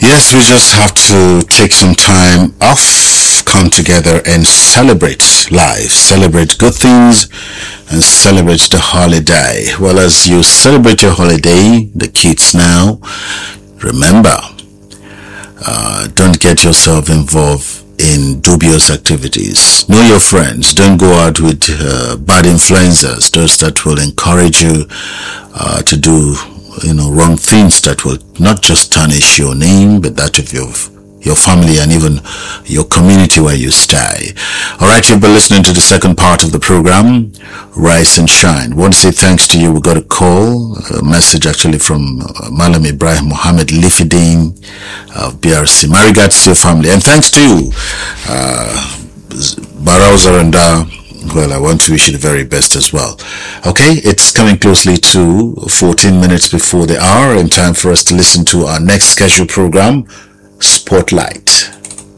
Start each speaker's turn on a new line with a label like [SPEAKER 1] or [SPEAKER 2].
[SPEAKER 1] Yes, we just have to take some time off, come together and celebrate life, celebrate good things, and celebrate the holiday. Well, as you celebrate your holiday, the kids now, remember, don't get yourself involved in dubious activities. Know your friends. Don't go out with bad influencers, those that will encourage you to do wrong things that will not just tarnish your name but that of your family and even your community where you stay. All right, you've been listening to the second part of the program, Rise and Shine. Want to say thanks to you. We got a message actually from Malam Ibrahim Mohammed Lifidin of BRC. My regards to your family, and thanks to you, Barao Zaranda. Well, I want to wish you the very best as well. Okay, it's coming closely to 14 minutes before the hour, and time for us to listen to our next scheduled program, Spotlight.